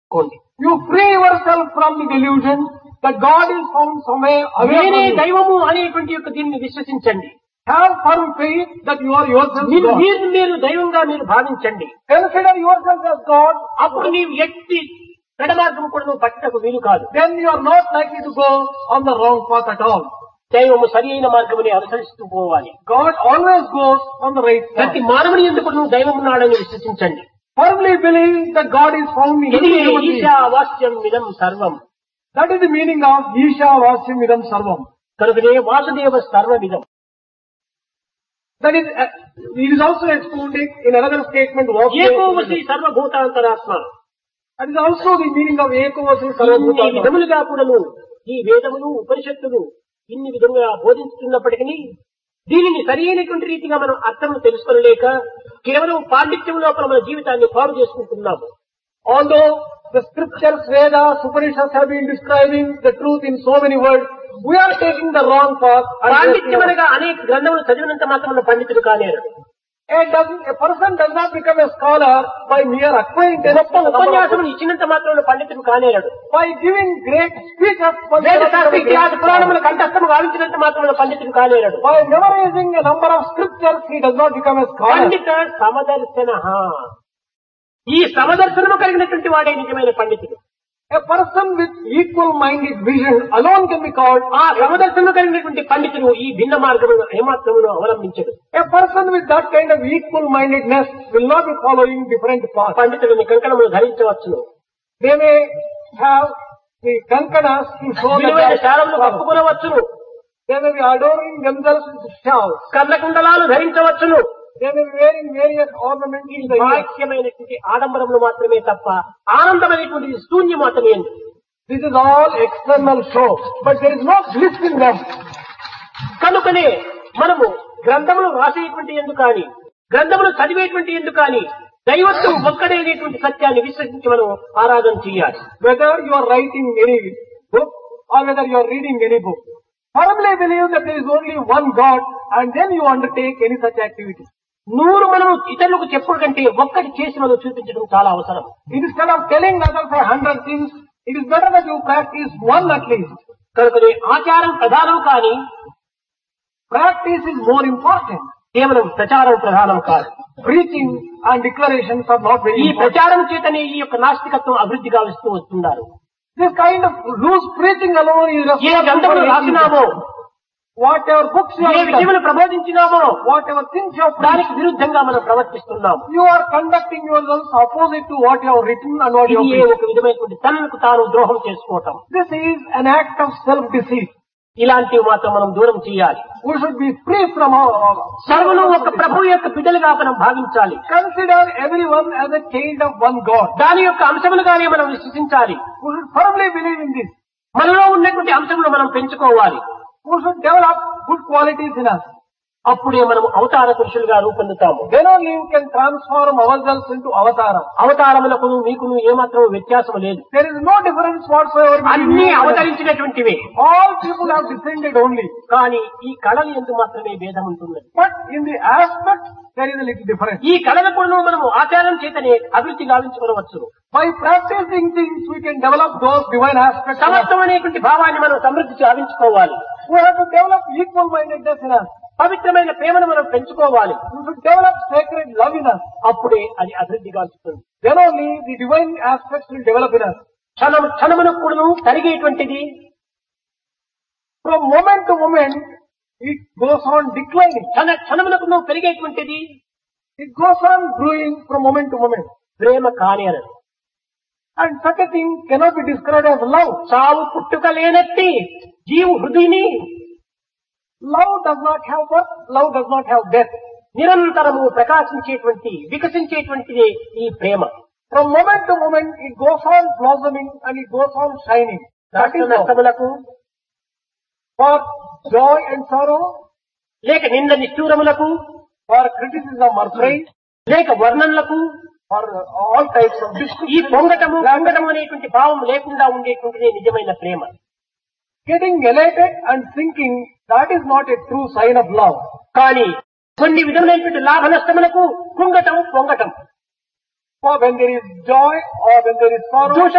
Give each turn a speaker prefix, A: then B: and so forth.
A: You free yourself from the delusion that God is found somewhere away
B: నేనే
A: from you.
B: దైవము అనేటువంటి యొక్క దీన్ని విశ్వసించండి.
A: Have firm faith that you are yourself
B: మీరు
A: God.
B: మీరు దైవంగా మీరు భావించండి.
A: Consider yourself as God.
B: అప్పుడు నీవు ఎట్టి పెడమార్గం కూడా నువ్వు పట్టకు వీలు కాదు.
A: Then you are not likely to go on the wrong path at all.
B: దైవము సరి అయిన మార్గముని అనుసరిస్తూ పోవాలి.
A: God always goes on the right path.
B: ప్రతి మానవుని ఎందుకు నువ్వు దైవం ఉన్నాడని విశ్వసించండి.
A: Firmly believe that God is found in
B: ఇది
A: every human being.
B: ఈశావాస్యం ఇదం సర్వం.
A: That is the meaning of Isha Vasyam Idam Sarvam.
B: కనుకనే Vasudeva సర్వమిదం.
A: That is, it is also expounded in another statement.
B: ఏకోవసి సర్వభూతాంతరాత్మ.
A: That is also the meaning of Ekovasi
B: ఇన్ని
A: Sarvabhuta.
B: విధములుగా కూడాను ఈ వేదములు ఉపనిషత్తులు ఇన్ని విధముగా బోధించుతున్నప్పటికీ దీనిని సరైనటువంటి రీతిగా మనం అర్థం తెలుసుకోలేక కేవలం పాండిత్యం లోపల మన జీవితాన్ని పాడు చేసుకుంటున్నాము.
A: Although the scriptures, Vedas, Upanishads have been describing the truth in so many words, we are taking the wrong path.
B: పాండిత్యం అనగా అనేక గ్రంథములు చదివినంత మాత్రం పండితుడు కానేరు.
A: A person does not become a scholar by mere acquaintance.
B: గొప్ప ఉపన్యాసములు ఇచ్చినంత మాత్రం పండితుడు కానేరడు.
A: By giving great speeches,
B: వేదశాస్త్ర పురాణములు కంఠస్థము గావించినంత మాత్రం పండితుడు కానేరడు.
A: by memorizing a number of scriptures, he does not become a scholar.
B: పండిత సమదర్శన. ఈ సమదర్శనము కలిగినటువంటి వాడే నిజమైన పండితుడు.
A: A person with equal-minded vision alone can be called.
B: ఆ సమదర్శనము కలిగినటువంటి పండితుడు ఈ భిన్న మార్గమును ఏమాత్రమును అవలంబించడు.
A: A person with that kind of equal-mindedness will not be following different paths.
B: పండితుడిని కంకణములు ధరించవచ్చును.
A: They may have the kankanas to show
B: విలువైన
A: that
B: శాలములు కప్పుకొనవచ్చును.
A: they may be adorning themselves with shawls.
B: కర్ణకుండలాలు ధరించవచ్చును.
A: They may be wearing various ornaments in the ear.
B: బాహ్యమైనటువంటి ఆడంబరములు మాత్రమే తప్ప ఆనందమైనటువంటి శూన్యం మాత్రమే.
A: This is all external show, but there is no bliss in them.
B: కనుకనే మనము గ్రంథములు రాసేటువంటి ఎందుకు కానీ గ్రంథములు చదివేటువంటి ఎందుకు కానీ దైవత్వం ఒక్కడైనటువంటి సత్యాన్ని విశ్వసించి మనం ఆరాధన చేయాలి.
A: Whether you are writing any book or whether you are reading any book, firmly believe that there is only one God and then you undertake any such activity.
B: 100 మనము ఇతరులకు చెప్పుడు కంటే ఒక్కటి చేసి మనం చూపించడం చాలా అవసరం.
A: Instead of telling others 100 things, it is better that you practice one at least.
B: కనుకనే ఆచారం ప్రధానం కానీ
A: Practice is more important.
B: కేవలం ప్రచారం ప్రధానం కాదు.
A: Preaching and declarations are not very
B: ఈ
A: important.
B: ప్రచారం చేతనే ఈ యొక్క నాస్తికత్వం అభివృద్ధి గావిస్తూ వస్తున్నారు.
A: This kind of loose preaching alone is
B: ఏ గ్రంథములు రాసినామో,
A: whatever books you
B: A
A: have written,
B: విషయములు ప్రబోధించినామో
A: whatever things you have
B: దానికి
A: preached,
B: విరుద్ధంగా మనం ప్రవర్తిస్తున్నాము.
A: you are conducting yourselves opposite to what you have written and what you have
B: ఇది
A: preached.
B: ఒక విధమైనటువంటి తనకు తాను ద్రోహం చేసుకోవటం.
A: This is an act of self-deceit.
B: ఇలాంటివి మాత్రం మనం దూరం చేయాలి.
A: We should be free from all.
B: సర్వులు ఒక ప్రభు యొక్క బిడ్డలుగా మనం భావించాలి.
A: Consider everyone as a child of one God.
B: దాని యొక్క అంశములుగానే మనం విశ్వసించాలి.
A: We should firmly believe in this.
B: మనలో ఉన్నటువంటి అంశములు మనం పెంచుకోవాలి.
A: We should develop good qualities in us.
B: అప్పుడే మనం అవతార పురుషులుగా రూపొందుతాము.
A: Then only you can transform ourselves into avataram.
B: అవతారములకు మీకును ఏమాత్రం వ్యత్యాసం లేదు.
A: There is no difference whatsoever between
B: అన్ని
A: you and us.
B: అవతరించినటువంటివే.
A: All people have descended only.
B: కానీ ఈ కళలు ఎందు మాత్రమే భేదం ఉంటుంది.
A: But in the aspect, there is a little difference.
B: ఈ కళను కూడా మనము ఆచారం చేతనే అభివృద్ధి గావించుకోవచ్చు.
A: By practicing things, we can develop those divine aspects. in us.
B: సమత్వం అనేటువంటి భావాన్ని మనం సమృద్ధి గావించుకోవాలి.
A: We have to develop equal-mindedness in us.
B: పవిత్రమైన ప్రేమను మనం పెంచుకోవాలి.
A: We should develop sacred love in us.
B: అప్పుడే అది అభివృద్ధి గావిస్తుంది.
A: Then only the divine aspects will develop in us.
B: క్షణమునకు కూడాను తరిగేటువంటిది.
A: From moment to moment, it goes on declining.
B: క్షణమునకు పెరిగేటువంటిది.
A: It goes on growing from moment to moment.
B: Prema కానేరదు.
A: And such a thing cannot be described as love.
B: చావు పుట్టుక లేనట్టి జీవు హృదయని
A: Love does not have birth. Love does not have death.
B: నిరంతరము ప్రకాశించేటువంటి వికసించేటువంటిదే ఈ ప్రేమ.
A: From moment to moment, it goes on blossoming and it goes on shining. That is love.
B: నష్టములకు
A: For joy and sorrow,
B: లేక నింద నిష్ఠూరములకు,
A: for criticism or praise,
B: లేక వర్ణనలకు,
A: for all types of
B: ఈ
A: discussion,
B: పొంగటము అనేటువంటి భావం లేకుండా ఉండేటువంటిదే నిజమైన ప్రేమ.
A: getting elated and thinking, that is not a true sign of love.
B: కానీ కొన్ని విధములైనటువంటి లాభ నష్టములకు కుంగటం పొంగటం,
A: For when there is joy or when there is sorrow,